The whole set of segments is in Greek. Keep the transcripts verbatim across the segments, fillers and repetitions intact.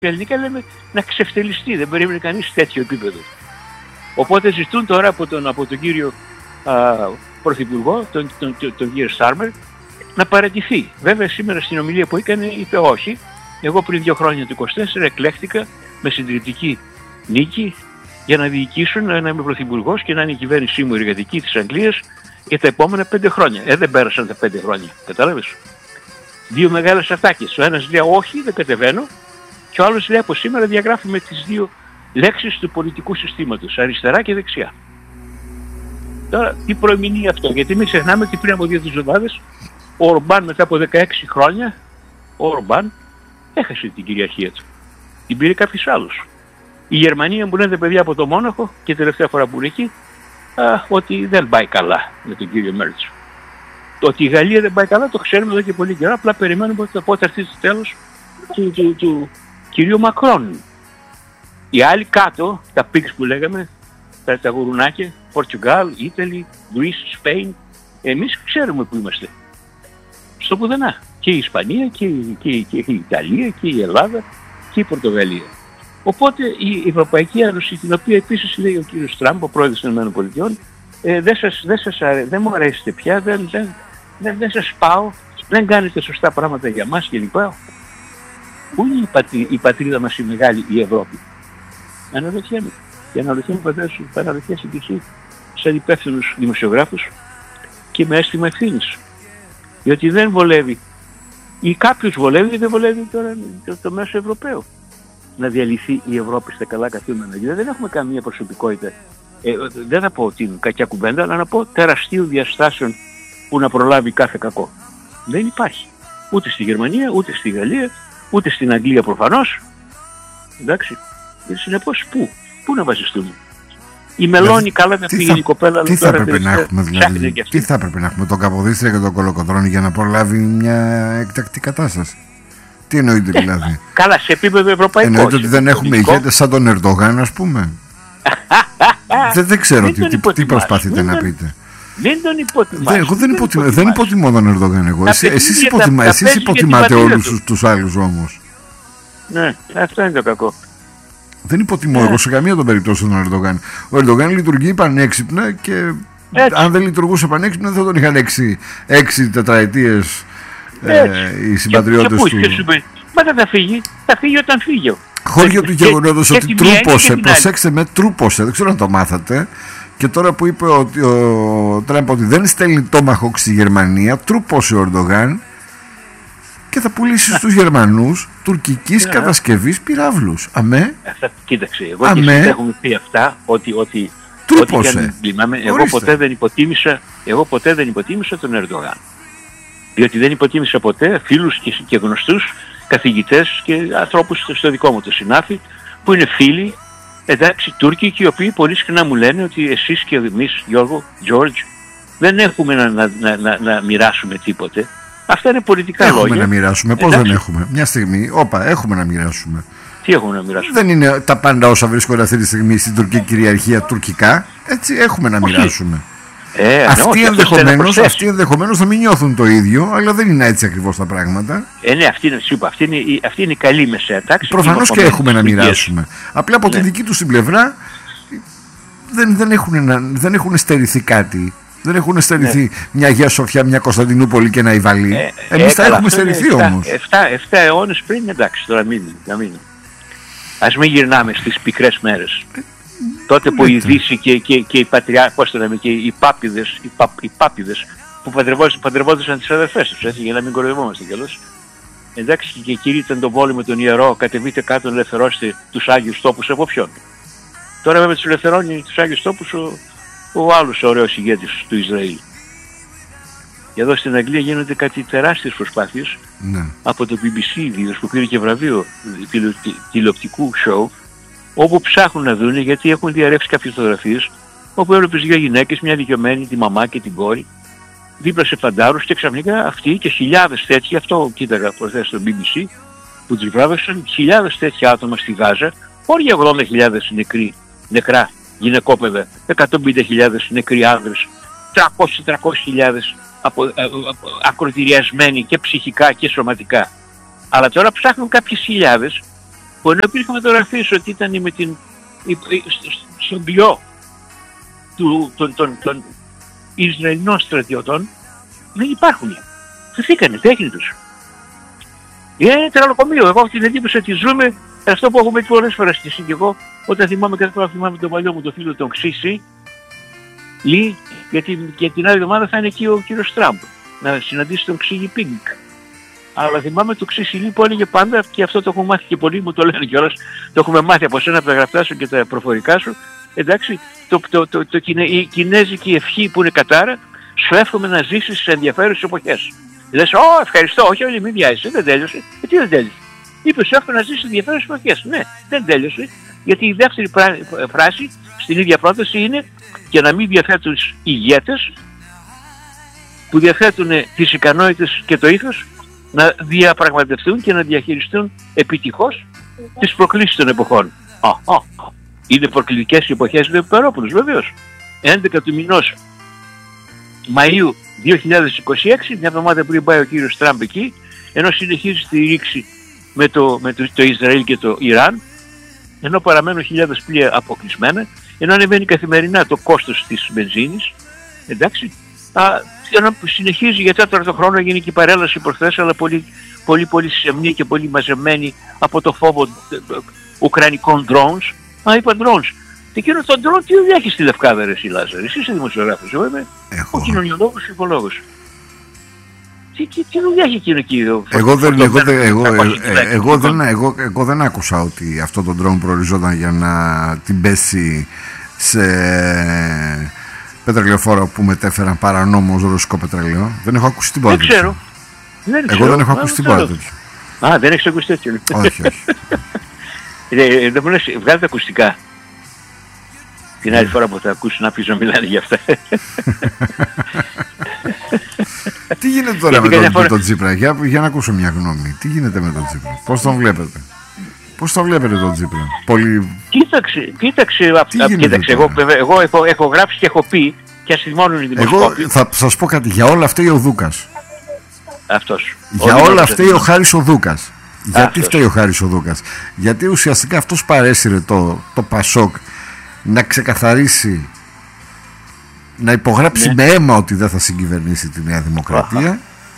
ελληνικά λέμε να ξεφτελιστεί, δεν περίμενε κανείς τέτοιο επίπεδο. Οπότε ζητούν τώρα από τον, από τον κύριο α, Πρωθυπουργό, τον, τον, τον, τον κύριο Στάρμερ, να παραιτηθεί. Βέβαια σήμερα στην ομιλία που έκανε είπε όχι. Εγώ πριν δύο χρόνια του είκοσι τέσσερα εκλέχτηκα με συντηρητική νίκη για να διοικήσω, να είμαι πρωθυπουργός και να είναι η κυβέρνησή μου εργατική της Αγγλίας για τα επόμενα πέντε χρόνια. Ε, δεν πέρασαν τα πέντε χρόνια. Κατάλαβες. Δύο μεγάλες ατάκες. Ο ένας λέει όχι, δεν κατεβαίνω, και ο άλλος λέει από σήμερα διαγράφουμε τις δύο λέξεις του πολιτικού συστήματος, αριστερά και δεξιά. Τώρα τι προεμηνεί αυτό, γιατί μην ξεχνάμε ότι πριν από δύο εβδομάδες ο Ορμπάν μετά από δεκαέξι χρόνια, ο Ορμπάν έχασε την κυριαρχία του. Την πήρε κάποιος άλλος. Η Γερμανία μου λένε παιδιά από το Μόναχο και τελευταία φορά που είναι εκεί, α, ότι δεν πάει καλά με τον κύριο Μέρτς. Το ότι η Γαλλία δεν πάει καλά το ξέρουμε εδώ και πολύ καιρό, απλά περιμένουμε ότι πότε έρθει το τέλος του, του, του κυρίου Μακρόν. Οι άλλοι κάτω, τα pigs που λέγαμε, τα, τα γουρουνάκια, Πορτογάλ, Ιταλία, Greece, Spain, εμείς ξέρουμε που είμαστε. Στο πουδενά. Και η Ισπανία και η, και, η, και η Ιταλία και η Ελλάδα και η Πορτογαλία. Οπότε η Ευρωπαϊκή Ένωση, την οποία επίσης λέει ο κύριος Τραμπ, ο πρόεδρος των ΗΠΑ, ε, δεν, σας, δεν, σας αρέ, δεν μου αρέσετε πια, δεν, δεν, δεν, δεν σας πάω, δεν κάνετε σωστά πράγματα για μας κλπ. Πού είναι η, πατρί, η πατρίδα μας η μεγάλη, η Ευρώπη? Αναρωτιέμαι. Και αναρωτιέμαι πατέρα, αναρωτιέσαι και εσύ σαν υπεύθυνους δημοσιογράφους και με αίσθημα ευθύνης. Διότι δεν βολεύει, ή κάποιους βολεύει ή δεν βολεύει τώρα το, το μέσο Ευρωπαίο να διαλυθεί η Ευρώπη στα καλά καθήμενα. Δηλαδή δεν έχουμε καμία προσωπικότητα. Ε, δεν θα πω την κακιά κουβέντα, αλλά να πω τεραστίου διαστάσεων που να προλάβει κάθε κακό. Δεν υπάρχει. Ούτε στη Γερμανία, ούτε στη Γαλλία, ούτε στην Αγγλία προφανώς. Εντάξει. Συνεπώς πού, πού να βασιστούμε? Η Μελώνη καλά θα φύγει η κοπέλα. Τι θα έπρεπε να έχουμε δηλαδή? Τι θα έπρεπε να έχουμε, τον Καποδίστρια και τον Κολοκοτρώνη για να προλάβει μια εκτακτή κατάσταση? Τι εννοείται δηλαδή? Καλά, σε επίπεδο ευρωπαϊκό. Εννοείται ότι δεν έχουμε ηγέτες σαν τον Ερντογάν, ας πούμε? δεν, δεν ξέρω τι, τι, τι προσπαθείτε να πείτε. Δεν τον υποτιμάς. Εγώ δεν, υποτιμά, δεν υποτιμώ τον Ερντογάν εγώ. Εσύ, εσείς, υποτιμά, εσείς υποτιμάτε όλους τους, τους άλλους όμως. Ναι, αυτό είναι το κακό. Δεν υποτιμώ yeah. εγώ σε καμία των περιπτώσεων τον Ερντογάν. Ο Ερντογάν λειτουργεί πανέξυπνα και έτσι. Αν δεν λειτουργούσε πανέξυπνα δεν θα τον είχαν έξι, έξι τετραετίες ε, οι συμπατριώτες του. Μα δεν θα φύγει, θα φύγει όταν φύγει. Χώριο του γεγονότος ότι τρούπωσε, προσέξτε με, τρούπωσε, δεν ξέρω αν το μάθατε. Και τώρα που είπε ότι ο Τραμπ ότι δεν στέλνει τόμαχοκ στη Γερμανία, τρούπωσε ο Ερντογάν και θα πουλήσει στους Γερμανούς τουρκικής yeah. κατασκευής πυράβλους. Αμέ. Αυτά, κοίταξε, εγώ Αμέ. και εσύ έχουμε πει αυτά ότι, ότι, ότι και αν, εγώ, ποτέ δεν υποτίμησα, εγώ ποτέ δεν υποτίμησα τον Ερντογάν. Διότι δεν υποτίμησα ποτέ φίλους και, και γνωστούς καθηγητές και ανθρώπους στο δικό μου το συνάφι που είναι φίλοι, εντάξει, Τούρκοι, και οι οποίοι πολύ συχνά μου λένε ότι εσείς και εμείς, Γιώργο, George, δεν έχουμε να, να, να, να, να μοιράσουμε τίποτε. Αυτά είναι πολιτικά έχουμε λόγια. Έχουμε να μοιράσουμε. Πώς δεν έχουμε? Μια στιγμή, όπα, έχουμε να μοιράσουμε. Τι έχουμε να μοιράσουμε? Δεν είναι τα πάντα όσα βρίσκονται αυτή τη στιγμή στην τουρκική κυριαρχία τουρκικά. Έτσι έχουμε να όχι. μοιράσουμε. Ε, αυτοί, ναι, ενδεχομένως, αυτοί ενδεχομένως θα μην νιώθουν το ίδιο, αλλά δεν είναι έτσι ακριβώς τα πράγματα. Ε, ναι, αυτή είναι, είπα, αυτή είναι, αυτή είναι η καλή μεσαία τάξη. Προφανώς και έχουμε να μοιράσουμε. Απλά από ναι. τη δική τους την πλευρά δεν, δεν, έχουν, δεν έχουν στερηθεί κάτι. Δεν έχουν στερηθεί ναι. μια Αγία Σοφιά, μια Κωνσταντινούπολη και ένα Ιβαλί. Ε, Εμείς ε, τα έχουμε στερηθεί όμως. Εφτά αιώνες πριν, εντάξει, τώρα μην. μην. Ας μην γυρνάμε στις πικρές μέρες. Ε, τότε που η Δύση και, και, και οι πατριά, πώς το λέμε, και οι πάπιδες, οι, πα, οι πάπιδες που παντρευόντουσαν τις αδερφές τους, έτσι, για να μην κοροϊδευόμαστε κιόλας. Εντάξει, και κηρύτταν τον πόλεμο τον ιερό, κατεβείτε κάτω, ελευθερώστε τους Άγιους τόπους. Από ποιον? Τώρα βέβαια τους ελευθερώνει τους Άγιους τόπους ο, ο άλλος ωραίος ηγέτης του Ισραήλ. Και εδώ στην Αγγλία γίνονται κάτι τεράστιες προσπάθειες ναι. από το μπι μπι σι ιδίως, που πήρε και βραβείο τηλεοπτικού show, όπου ψάχνουν να δουν, γιατί έχουν διαρρεύσει κάποιες φωτογραφίες όπου έβλεπες δύο γυναίκες, μια ηλικιωμένη, τη μαμά και την κόρη, δίπλα σε φαντάρους, και ξαφνικά αυτοί και χιλιάδες τέτοιοι, αυτό κοίταγα προχθές στο μπι μπι σι, που τους βράβευσαν, χιλιάδες τέτοια άτομα στη Γάζα, όχι ογδόντα χιλιάδες νεκροί, νεκρά γυναικόπαιδα, εκατόν πενήντα χιλιάδες νεκροί άνδρες, τριακόσιες με τετρακόσιες χιλιάδες ακροτηριασμένοι και ψυχικά και σωματικά. Αλλά τώρα ψάχνουν κάποιες χιλιάδες που ενώ υπήρχαν φωτογραφίες ότι ήταν με την, στον πλειό του, των, των, των Ισραηλινών στρατιωτών, δεν υπάρχουν. Χαθήκανε, τέχνη τους. Είναι τρελοκομείο. Εγώ έχω την εντύπωση ότι ζούμε αυτό που έχουμε πολλές φορές και εσύ και εγώ, όταν θυμάμαι κάθε φορά θυμάμαι τον παλιό μου το φίλο τον Ξύση, Λί, γιατί και την άλλη εβδομάδα θα είναι εκεί ο κύριος Τραμπ να συναντήσει τον Ξύγι Πίνγκ. Αλλά θυμάμαι το Ξύση Λί που έλεγε πάντα, και αυτό το έχουμε μάθει και πολλοί μου το λένε κιόλας, το έχουμε μάθει από σένα από τα γραπτά σου και τα προφορικά σου. Εντάξει, το, το, το, το, το, η κινέζικη ευχή που είναι κατάρα, σου εύχομαι να ζήσεις σε ενδιαφέρουσες εποχές. Λες, ω, ευχαριστώ, όχι, όχι, μην βιάζεσαι, δεν τέλειωσε. Ε, τι δεν τέλειωσε. Είπε, σου εύχομαι να ζήσεις σε ενδιαφέρουσες εποχές. Ναι, δεν τέλειωσε. Γιατί η δεύτερη φράση στην ίδια πρόταση είναι και να μην διαθέτουν ηγέτες που διαθέτουν τις ικανότητες και το ήθος να διαπραγματευτούν και να διαχειριστούν επιτυχώς τις προκλήσεις των εποχών. Α, α, είναι προκλητικές οι εποχές του Περόπουλος, βεβαίως. έντεκα του μηνός Μαΐου δύο χιλιάδες είκοσι έξι, μια εβδομάδα πριν πάει ο κύριος Τραμπ εκεί, ενώ συνεχίζει τη ρήξη με το, με το, το Ισραήλ και το Ιράν, ενώ παραμένουν χιλιάδες πλοία αποκλεισμένα, ενώ ανεβαίνει καθημερινά το κόστος της μπενζίνης, εντάξει, α, ενώ συνεχίζει για τέταρτο χρόνο, έγινε και η παρέλαση προχθές, αλλά πολύ, πολύ, πολύ σεμνή και πολύ μαζεμένη από το φόβο ουκρανικών drones. Α, είπα drones. Και εκείνο το drone τι δουλειά έχει στη Λευκάδα, ρε εσύ Λάζαρη? Εσύ είσαι δημοσιογράφος, εγώ είμαι ο κοινωνιολόγος και υπολόγος. Τι, τι, τι δουλειά έχει εκείνο εκεί? Εγώ δεν, εγώ, εγώ, εγώ, δεν, εγώ, εγώ δεν άκουσα ότι αυτό το drone προοριζόταν για να την πέσει σε πετρελαιοφόρο που μετέφεραν παρανόμως ρωσικό πετρέλαιο. Δεν έχω ακούσει τίποτα. Δεν ξέρω. Δεν εγώ δεν έχω ακούσει τίποτα τέτοιο. Α, δεν έχεις ακούσει τέτοιο? Όχι, όχι. ε, δεν μου λες, βγάλε τα ακουστικά. Την άλλη φορά που θα ακούσεις να πεις να μιλάνε για αυτά. Τι γίνεται τώρα με τον, φορά... τον Τσίπρα? Για, για να ακούσω μια γνώμη. Τι γίνεται με τον Τσίπρα? Πώς τον βλέπετε? Πώς τον βλέπετε τον Τσίπρα? Πολύ... Κοίταξε, κοίταξε, κοίταξε εγώ, εγώ έχω, έχω γράψει και έχω πει και ας θυμώνουν οι δημοσκόποι. Εγώ θα σας πω κάτι. Για όλα αυτά ο Δούκας. Αυτός. Για ο όλα αυτά ο Χάρης ο Δούκας. Γιατί αυτός φταίει ο Χάρης ο Δούκας? Γιατί ουσιαστικά αυτός παρέσυρε το, το Πασόκ να ξεκαθαρίσει, να υπογράψει ναι. με αίμα ότι δεν θα συγκυβερνήσει τη Νέα Δημοκρατία. Αχα.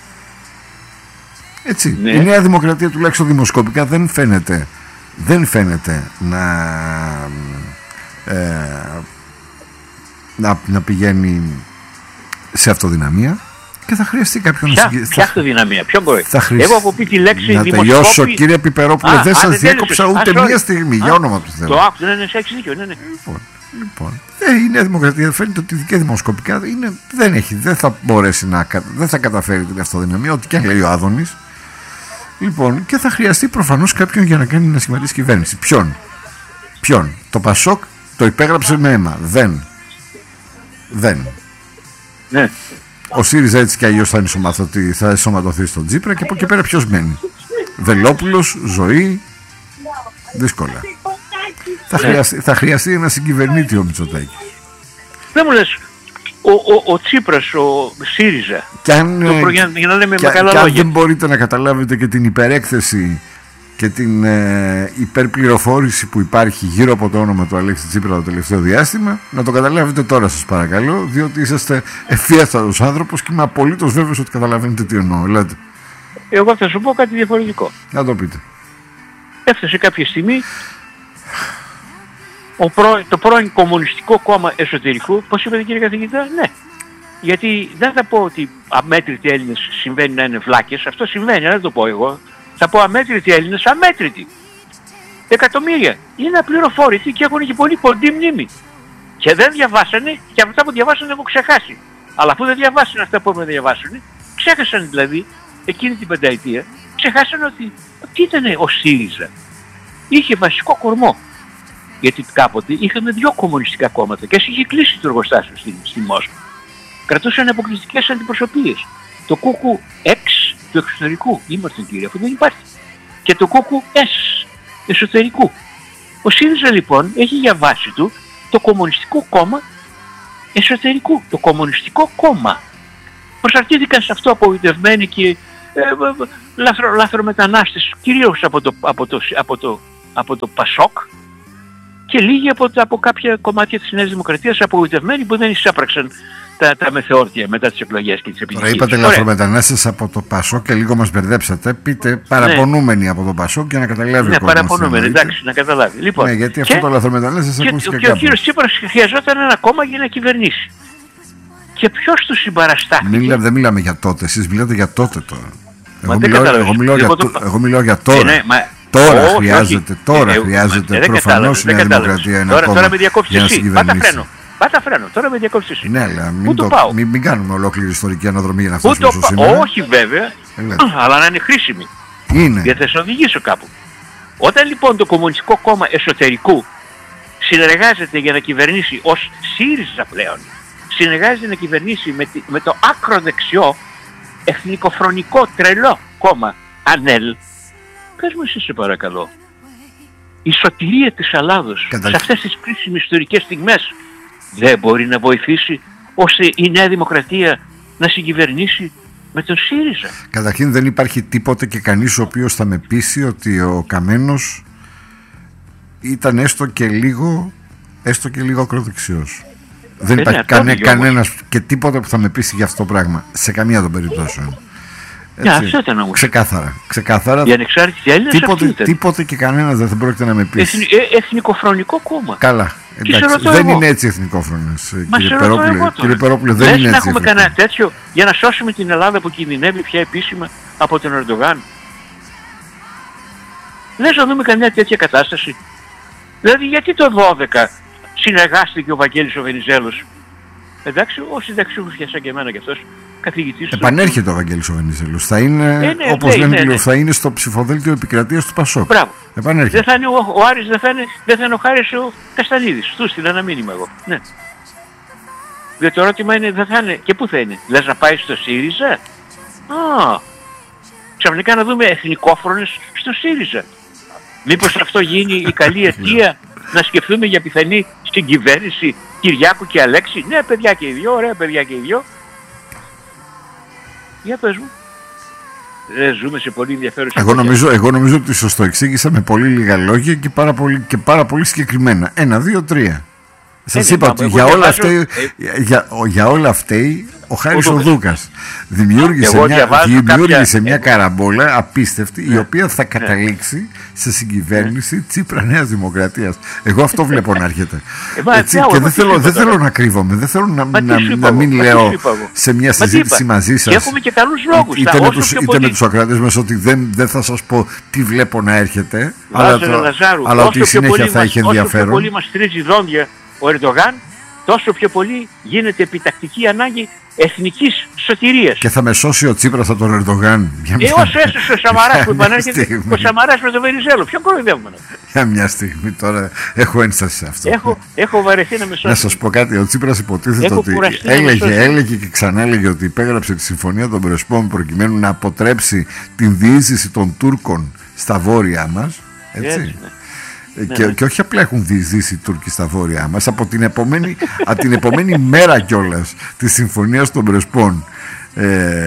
Έτσι. Ναι. Η Νέα Δημοκρατία τουλάχιστον δημοσκοπικά δεν φαίνεται, δεν φαίνεται να, ε, να, να πηγαίνει σε αυτοδυναμία. Και θα χρειαστεί κάποιον να συγκεκριθεί. Ποια αυτοδυναμία, ποιο μπορεί? Χρειαστεί... Εγώ έχω πει τη λέξη να δημοσκόπη. Να τελειώσω, κύριε Πιπερόπουλε, δεν σας διέκοψα ούτε α, μία στιγμή. Α, για όνομα του Θεού. Το άκουσα, ναι, ναι, σε έχεις δίκιο, ναι, ναι. Λοιπόν, λοιπόν ε, η Νέα Δημοκρατία φαίνεται ότι και δημοσκοπικά είναι, δεν, έχει, δεν θα μπορέσει να δεν θα καταφέρει την αυτοδυναμία, ό,τι και αν λέει ο Άδωνης. Λοιπόν, και θα χρειαστεί προφανώς κάποιον για να κάνει να σχηματίσει κυβέρνηση. Ποιον? Ποιον? Το Πασόκ το υπέγραψε με αίμα. Δεν. Δεν. Ναι. Ο ΣΥΡΙΖΑ έτσι κι αλλιώς θα ενσωματωθεί, θα ενσωματωθεί στον Τσίπρα και από εκεί πέρα ποιος μένει? Βελόπουλος, Ζωή, δύσκολα. Θα χρειαστεί, θα χρειαστεί ένα συγκυβερνήτη ο Μητσοτάκης. Δεν μου λες, ο, ο, ο Τσίπρας, ο ΣΥΡΙΖΑ, και αν, το προ, για, για να λέμε και, με καλά και λόγια. Αν δεν μπορείτε να καταλάβετε και την υπερέκθεση και την ε, υπερπληροφόρηση που υπάρχει γύρω από το όνομα του Αλέξη Τσίπρα το τελευταίο διάστημα, να το καταλάβετε τώρα σας παρακαλώ, διότι είσαστε ευφιέστατος άνθρωπος και είμαι απολύτως βέβαιος ότι καταλαβαίνετε τι εννοώ. Λέτε. Εγώ θα σου πω κάτι διαφορετικό. Να το πείτε. Έφτασε κάποια στιγμή ο πρώην, το πρώην Κομμουνιστικό Κόμμα Εσωτερικού, πώς είπατε κύριε καθηγητά? Ναι. Γιατί δεν θα πω ότι αμέτρητοι Έλληνες συμβαίνει να είναι βλάκες, αυτό συμβαίνει, δεν το πω εγώ. Θα πω αμέτρητοι Έλληνες, αμέτρητοι. Εκατομμύρια. Είναι απληροφόρητοι και έχουν και πολύ κοντή μνήμη. Και δεν διαβάσανε, και αυτά που διαβάσανε έχουν ξεχάσει. Αλλά αφού δεν διαβάσανε αυτά που έπρεπε να διαβάσουν, ξέχασαν δηλαδή εκείνη την πενταετία, ξεχάσαν ότι τι ήταν ο ΣΥΡΙΖΑ. Είχε βασικό κορμό. Γιατί κάποτε είχαμε δύο κομμουνιστικά κόμματα και ας είχε κλείσει το εργοστάσιο στη, στη Μόσχα. Κρατούσαν αποκλειστικές αντιπροσωπείες. Το κούκου X του εξωτερικού, ήμασταν κύριε, αφού δεν υπάρχει. Και το κούκου S εσωτερικού. Ο ΣΥΡΙΖΑ λοιπόν έχει για βάση του το Κομμουνιστικό Κόμμα Εσωτερικού. Το Κομμουνιστικό Κόμμα. Προσαρτήθηκαν σε αυτό απογοητευμένοι και ε, λάθρο, λάθρο μετανάστες, κυρίως από το, από το, από το από το Πασόκ και λίγοι από, από κάποια κομμάτια της Νέας Δημοκρατίας απογοητευμένοι που δεν εισέπραξαν τα, τα μεθεόρτια μετά τις εκλογές και τις επιτυχίες. Τώρα είπατε λαθρομετανάστες από το Πασόκ και λίγο μας μπερδέψατε. Πείτε παραπονούμενοι ναι. από το Πασόκ για να καταλάβει ναι, ο κόσμος. Παραπονούμενοι, εντάξει, να καταλάβει. Λοιπόν, ναι, γιατί αυτό το λαθρομετανάστες ακούστηκε και, και, και ο κύριος Τσίπρας χρειαζόταν ένα κόμμα για να κυβερνήσει. Και ποιος του συμπαραστάθηκε? Μιλά, δεν μιλάμε για τότε, εσείς μιλάτε για τότε τώρα. Εγώ μιλάω, εγώ, μιλάω για, το... εγώ μιλάω για τώρα. Ε, ναι, μα... Τώρα όχι, χρειάζεται, όχι. τώρα ε, χρειάζεται ε, προφανώς η Νέα Δημοκρατία ένα τώρα, κόμμα τώρα με διακόψεις για να συγκυβερνήσει. Πάτα φρένο, πάτα φρένο, τώρα με διακόψεις εσύ. Ναι, αλλά μην, το, το μην, μην κάνουμε ολόκληρη ιστορική αναδρομή για να φτάσουμε στο σήμερα. Όχι βέβαια, ε, αλλά να είναι χρήσιμη. Είναι. Γιατί θα σε οδηγήσω κάπου. Όταν λοιπόν το Κομμουνιστικό Κόμμα Εσωτερικού συνεργάζεται για να κυβερνήσει ως ΣΥΡΙΖΑ πλέον, συνεργάζεται να κυβερνήσει με, τη, με το άκροδεξιό εθνικοφρονικό τρελό κόμμα ΑΝΕΛ, πες μου εσύ σε παρακαλώ, η σωτηρία της Ελλάδος Κατα... σε αυτές τις κρίσιμες ιστορικές στιγμές δεν μπορεί να βοηθήσει ώστε η Νέα Δημοκρατία να συγκυβερνήσει με τον ΣΥΡΙΖΑ? Καταρχήν δεν υπάρχει τίποτε και κανείς ο οποίος θα με πείσει ότι ο Καμένος ήταν έστω και λίγο έστω και λίγο ακροδεξιός. Δεν υπάρχει κανέ, κανένας και τίποτα που θα με πείσει για αυτό το πράγμα σε καμία των περιπτώσεων. Έτσι, yeah, όμως. Ξεκάθαρα, ξεκάθαρα. Οι ανεξάρτητοι Έλληνες τίποτε, τίποτε και κανένας δεν θα πρόκειται να με πείσει. Εθνι, ε, εθνικοφρονικό κόμμα. Καλά, εντάξει, δεν εγώ. είναι έτσι εθνικόφρονες, κύριε Περόπουλε. Κύριε Περόπουλε, δεν είναι έτσι. Δεν έχουμε κανένα τέτοιο για να σώσουμε την Ελλάδα που κινδυνεύει πια επίσημα από τον Ερντογάν? Λες να δούμε καμιά τέτοια κατάσταση? Δηλαδή γιατί το δώδεκα συνεργάστηκε ο Βαγγέλης ο Βενιζέλος? Εντάξει, ο συνταξιούχος σαν και εμένα κι αυτός, καθηγητής. Επανέρχεται ο Βαγγέλης ο Βενιζέλος. Θα είναι, ε, ναι, όπως ναι, λένε, ναι, ναι. θα είναι στο ψηφοδέλτιο επικρατείας του Πασόκ. Μπράβο. Επανέρχεται. Δεν θα είναι ο, ο Άρης, δεν θα είναι, δεν θα είναι ο Χάρης ο Καστανίδης. Του στείλα ένα μήνυμα εγώ. Ναι. Διότι το ερώτημα είναι, δεν θα είναι. Και πού θα είναι? Λες να πάει στο ΣΥΡΙΖΑ? Α, ξαφνικά να δούμε εθνικόφρονες στο ΣΥΡΙΖΑ. Μήπως αυτό γίνει η καλή αιτία να σκεφτούμε για πιθανή συγκυβέρνηση Κυριάκου και Αλέξη? Ναι, παιδιά και οι δυο, ωραία παιδιά και οι δυο. Για πες μου. Ε, ζούμε σε πολύ ενδιαφέρουσα. Εγώ νομίζω, εγώ νομίζω ότι σας το εξήγησα με πολύ λίγα λόγια και πάρα πολύ, και πάρα πολύ συγκεκριμένα. Ένα, δύο, τρία. Σας είπα ότι για όλα, αυτά, ε... για, για όλα αυτά ο Χάρης ο Δούκας δημιούργησε μια, δημιούργησε κάποια... μια καραμπόλα απίστευτη, ναι, η οποία θα καταλήξει, ναι, σε συγκυβέρνηση, ναι, Τσίπρα Νέας Δημοκρατίας. Εγώ αυτό βλέπω να έρχεται. Ε, Έτσι, και δεν θέλω, δεν θέλω να κρύβομαι, δεν θέλω να, να, να μην λέω σε μια συζήτηση μαζί σας. Και έχουμε και καλούς λόγους. Είτε, με τους, είτε με τους ακροατές μας ότι δεν, δεν θα σας πω τι βλέπω να έρχεται, αλλά, το, Λαζάρου, αλλά ότι η συνέχεια θα έχει ενδιαφέρον. Όσο πολύ μας τρίζει δόντια ο Ερντογάν, τόσο πιο πολύ γίνεται επιτακτική ανάγκη εθνικής σωτηρίας. Και θα με σώσει ο Τσίπρας από τον Ερντογάν. Ε, όσο έσωσε ο Σαμαράς που επανέρχεται, ο Σαμαράς με τον Βενιζέλο. Ποιον κοροϊδεύουμε? Για μια στιγμή τώρα έχω ένσταση σε αυτό. Έχω, έχω βαρεθεί να με σώσει. Να σας πω κάτι, ο Τσίπρας υποτίθεται έχω ότι έλεγε, έλεγε και ξανά έλεγε ότι υπέγραψε τη Συμφωνία των Πρεσπών προκειμένου να αποτρέψει την διείσδυση των Τούρκων στα βόρειά μας. Έτσι. Έτσι, ναι. Και, ναι, και όχι απλά έχουν διεισδύσει οι Τούρκοι στα βόρειά μας, από την επομένη, από την επομένη μέρα κιόλας της Συμφωνίας των Πρεσπών. Ε,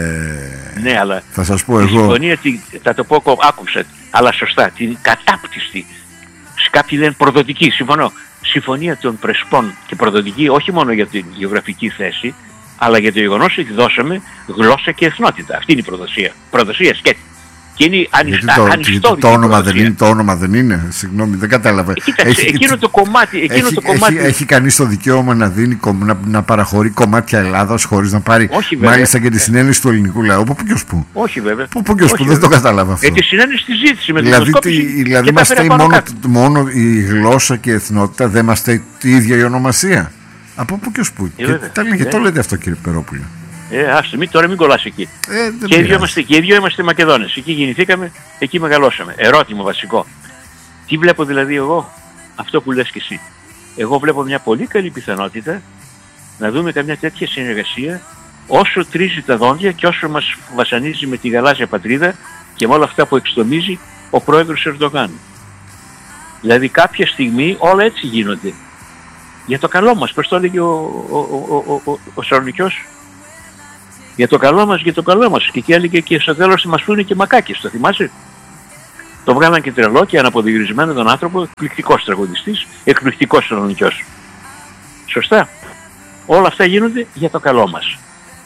ναι, αλλά θα σας πω η εγώ. συμφωνία, θα το πω, άκουσα, αλλά σωστά, την κατάπτυστη, κάποιοι λένε προδοτική, συμφωνώ, Συμφωνία των Πρεσπών, και προδοτική όχι μόνο για την γεωγραφική θέση, αλλά για το γεγονός ότι δώσαμε γλώσσα και εθνότητα. Αυτή είναι η προδοσία. Προδοσία σκέτη. Και είναι ανιστά, το, ανιστόρυτη. Το όνομα, δεν είναι, το όνομα δεν είναι. Συγγνώμη, δεν κατάλαβα. Κοίταξε, έχει, εκείνο το κομμάτι. Εκείνο έχει, το κομμάτι... έχει, έχει κανείς το δικαίωμα να, δίνει, να, να παραχωρεί κομμάτια Ελλάδας χωρίς να πάρει, όχι, μάλιστα, και τη συνένεση του ελληνικού λαού. Από πού και ως πού. Όχι βέβαια. Από πού και ως πού, δεν το κατάλαβα αυτό. Ε, τη συνένεση τη ζήτηση με την δηλαδή, δηλαδή μας φταίει μόνο, μόνο η γλώσσα και η εθνότητα, δεν μας φταίει η ίδια η ονομασία. Από πού και ως πού. Και το λέτε αυτό, κύριε Περόπουλε. Ε, άστε, μην, τώρα μην κολλάς εκεί. Ε, και, οι δύο είμαστε, και οι δύο είμαστε Μακεδόνες. Εκεί γεννηθήκαμε, εκεί μεγαλώσαμε. Ερώτημα βασικό. Τι βλέπω δηλαδή εγώ? Αυτό που λες και εσύ. Εγώ βλέπω μια πολύ καλή πιθανότητα να δούμε καμιά τέτοια συνεργασία, όσο τρίζει τα δόντια και όσο μας βασανίζει με τη γαλάζια πατρίδα και με όλα αυτά που εξτομίζει ο πρόεδρος Ερντογάν. Δηλαδή κάποια στιγμή όλα έτσι γίνονται. Για το καλό μας, πώς το έλεγε ο, ο, ο, ο, ο, ο Σαρονικιός. Για το καλό μας, για το καλό μας. Και εκεί έλεγε και στο τέλος μας πούνε και μακάκες, το θυμάσαι? Το βγάλαν και τρελό και αναποδιγρισμένο τον άνθρωπο, εκπληκτικός τραγουδιστής, εκπληκτικός κανονικός. Σωστά. Όλα αυτά γίνονται για το καλό μας.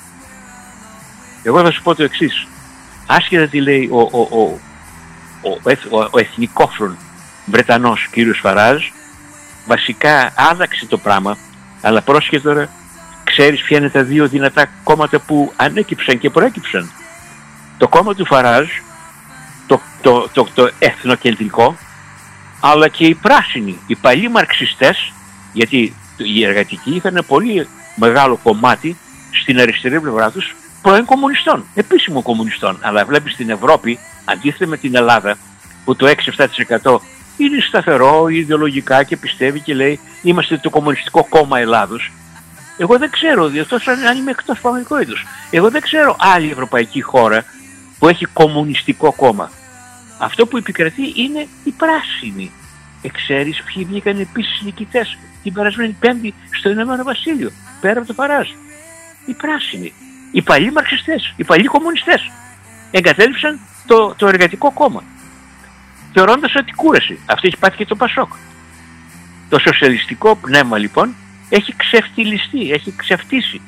Εγώ θα σου πω το εξής. Άσχετα τι λέει ο, ο, ο, ο, ο, ο εθνικόφρον Βρετανός κύριος Φαράζ, βασικά άλλαξε το πράγμα, αλλά πρόσχε τώρα, ξέρεις ποια είναι τα δύο δυνατά κόμματα που ανέκυψαν και προέκυψαν. Το κόμμα του Φαράζ, το, το, το, το, το εθνοκεντρικό, αλλά και οι πράσινοι, οι παλιοί μαρξιστές, γιατί οι εργατικοί είχαν πολύ μεγάλο κομμάτι στην αριστερή πλευρά τους πρώην κομμουνιστών, επίσημων κομμουνιστών. Αλλά βλέπεις στην Ευρώπη, αντίθετα με την Ελλάδα, που το έξι με επτά τοις εκατό είναι σταθερό ιδεολογικά και πιστεύει και λέει είμαστε το κομμουνιστικό κόμμα Ελλάδος. Εγώ δεν ξέρω, διότι αν είμαι εκτός πραγματικότητας, εγώ δεν ξέρω άλλη ευρωπαϊκή χώρα που έχει κομμουνιστικό κόμμα. Αυτό που επικρατεί είναι οι πράσινοι. Εξέρεις ποιοι βγήκαν επίσης νικητές την περασμένη Πέμπτη στο Ηνωμένο Βασίλειο, πέρα από το Φαράζ. Οι πράσινοι, οι παλιοί μαρξιστές, οι παλιοί κομμουνιστές εγκατέλειψαν το, το εργατικό κόμμα, θεωρώντας ότι κούρασε. Αυτό έχει πάθει και το Πασόκ. Το σοσιαλιστικό πνεύμα λοιπόν έχει ξεφτυλιστεί, έχει ξεφτύσει.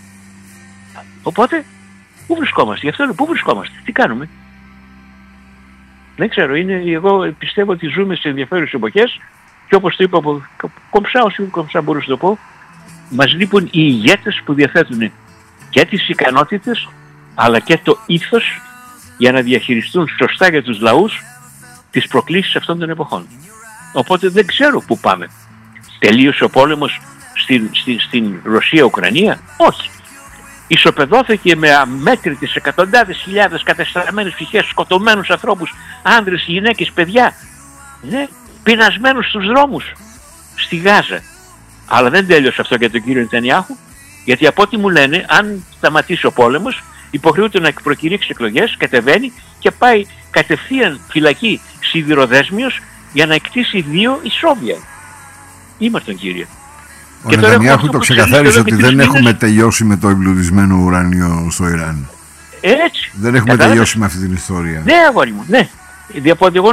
Οπότε, πού βρισκόμαστε, γι' αυτό λέω, πού βρισκόμαστε, τι κάνουμε. Δεν ξέρω, είναι, εγώ πιστεύω ότι ζούμε σε ενδιαφέρουσες εποχές και όπως το είπα από κομψά, όσο κομψά μπορούσα να το πω, μας λείπουν οι ηγέτες που διαθέτουν και τις ικανότητες αλλά και το ήθος για να διαχειριστούν σωστά για τους λαούς τις προκλήσεις αυτών των εποχών. Οπότε δεν ξέρω πού πάμε. Τελείωσε ο πόλεμος στην, στην, στην Ρωσία-Ουκρανία? Όχι. Ισοπεδώθηκε με αμέτρητες εκατοντάδες χιλιάδες κατεστραμμένες ψυχές, σκοτωμένους ανθρώπους, άνδρες, γυναίκες, παιδιά, ναι, πεινασμένους στους δρόμους, στη Γάζα. Αλλά δεν τέλειωσε αυτό για τον κύριο Νετανιάχου, γιατί από ό,τι μου λένε, αν σταματήσει ο πόλεμος, υποχρεούται να προκηρύξει εκλογές, κατεβαίνει και πάει κατευθείαν φυλακή σιδηροδέσμιος για να εκτίσει δύο ισόβια. Είμαστε τον κύριο. Ο Νετανιάχου το ξεκαθάρισε ότι δεν μήνες... έχουμε τελειώσει με το εμπλουτισμένο ουράνιο στο Ιράν. Έτσι. Δεν έχουμε Κατάλαβες. τελειώσει με αυτή την ιστορία. Ναι, αγόρι μου, ναι.